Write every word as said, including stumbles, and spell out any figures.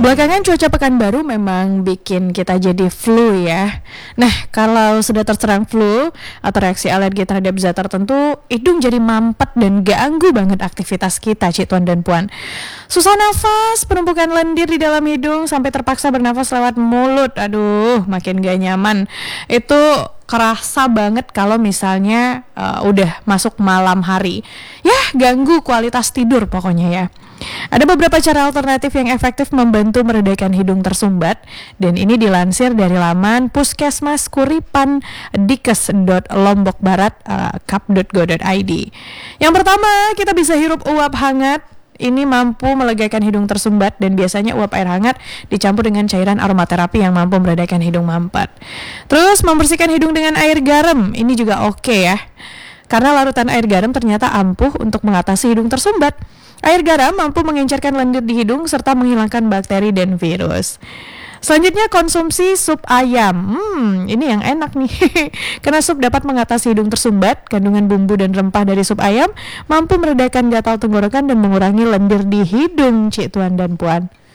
Belakangan cuaca Pekanbaru memang bikin kita jadi flu ya. Nah, kalau sudah terserang flu atau reaksi alergi terhadap zat tertentu, hidung jadi mampet dan ganggu banget aktivitas kita, Cik Tuan dan Puan. Susah nafas, penumpukan lendir di dalam hidung sampai terpaksa bernafas lewat mulut. Aduh, makin gak nyaman. Itu kerasa banget kalau misalnya uh, udah masuk malam hari. Ya, ganggu kualitas tidur pokoknya ya. Ada beberapa cara alternatif yang efektif membantu meredakan hidung tersumbat, dan ini dilansir dari laman Puskesmas Kuripan Dikes dot lombok barat kap dot go dot i d. Yang pertama, kita bisa hirup uap hangat. Ini mampu melegakan hidung tersumbat, dan biasanya uap air hangat dicampur dengan cairan aromaterapi yang mampu meredakan hidung mampet. Terus membersihkan hidung dengan air garam, ini juga oke okay ya. Karena larutan air garam ternyata ampuh untuk mengatasi hidung tersumbat. Air garam mampu mengencerkan lendir di hidung serta menghilangkan bakteri dan virus. Selanjutnya, konsumsi sup ayam. Hmm, ini yang enak nih. Karena sup dapat mengatasi hidung tersumbat. Kandungan bumbu dan rempah dari sup ayam mampu meredakan gatal tenggorokan dan mengurangi lendir di hidung, Cik Tuan dan Puan.